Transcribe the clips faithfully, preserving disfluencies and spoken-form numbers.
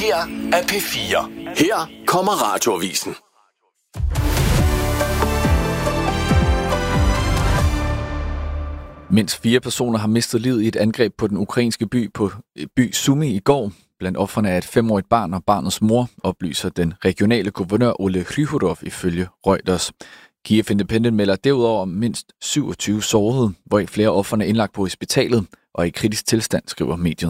her er P fire. Her kommer Radioavisen. Mindst fire personer har mistet livet i et angreb på den ukrainske by på by Sumy i går. Blandt ofrene er et femårigt barn og barnets mor, oplyser den regionale guvernør Ole Kryhorov ifølge Reuters. Kiev Independent melder derudover om mindst syvogtyve sårede, hvor flere ofrene er indlagt på hospitalet og i kritisk tilstand, skriver mediet.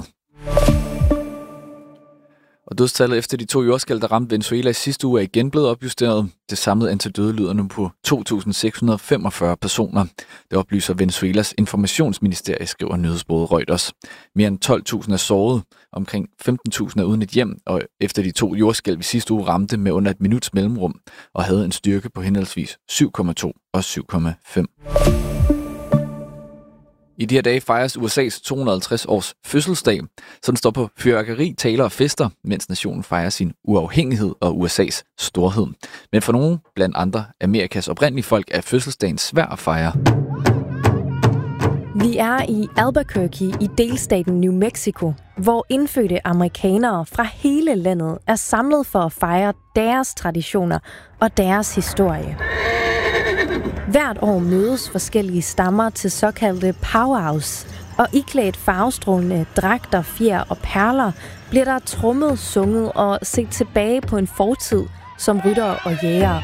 Og dødstallet efter de to jordskælv, der ramte Venezuela i sidste uge, er igen blevet opjusteret. Det samlede antal døde lyder nu på to tusind seks hundrede femogfyrre personer. Det oplyser Venezuelas informationsministerie, skriver nyhedsbureauet Reuters. Mere end tolv tusind er såret, omkring femten tusind er uden et hjem, og efter de to jordskælv i sidste uge ramte med under et minuts mellemrum og havde en styrke på henholdsvis syv komma to og syv komma fem. I de her dage fejres U S A's to hundrede og halvtreds års fødselsdag, så den står på fyrværkeri, taler og fester, mens nationen fejrer sin uafhængighed og U S A's storhed. Men for nogle, blandt andre Amerikas oprindelige folk, er fødselsdagen svær at fejre. Vi er i Albuquerque i delstaten New Mexico, hvor indfødte amerikanere fra hele landet er samlet for at fejre deres traditioner og deres historie. Hvert år mødes forskellige stammer til såkaldte powwows, og iklædt farvestrålende dragter, fjer og perler bliver der trommet, sunget og set tilbage på en fortid som ryttere og jægere.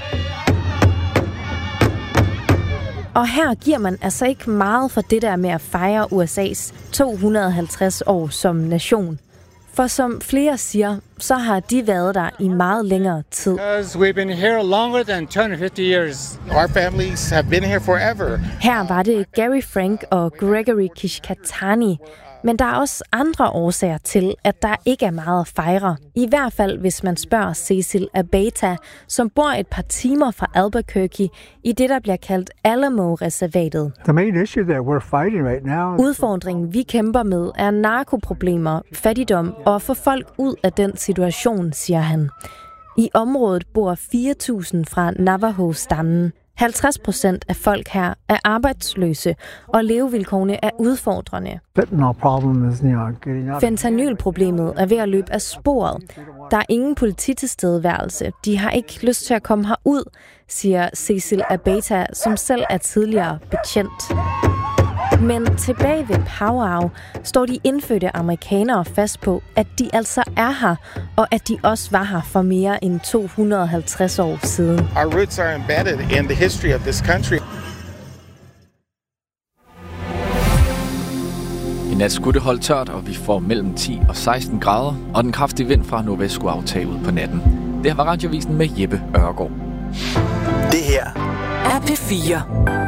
Og her giver man altså ikke meget for det der med at fejre U S A's to hundrede og halvtreds år som nation. For som flere siger, så har de været der i meget længere tid. We've been here longer than two hundred fifty years. Our families have been here forever. Her var det Gary Frank og Gregory Kishkatani. Men der er også andre årsager til, at der ikke er meget at fejre. I hvert fald, hvis man spørger Cecil Abeta, som bor et par timer fra Albuquerque i det, der bliver kaldt Alamo-reservatet. The main issue that we're fighting right now. Udfordringen, vi kæmper med, er narkoproblemer, fattigdom og at få folk ud af den situation, siger han. I området bor fire tusind fra Navajo-stammen. halvtreds procent af folk her er arbejdsløse, og levevilkårene er udfordrende. Fentanylproblemet er ved at løbe af sporet. Der er ingen polititilstedeværelse. De har ikke lyst til at komme herud, siger Cecil Abeta, som selv er tidligere betjent. Men tilbage ved powwow står de indfødte amerikanere fast på, at de altså er her, og at de også var her for mere end to hundrede og halvtreds år siden. Our roots are embedded in the history of this country. I nat skulle det holde tørt, og vi får mellem ti og seksten grader, og den kraftige vind fra nordvest skulle aftage ud på natten. Det her var Radioavisen med Jeppe Ørgaard. Det her er P fire.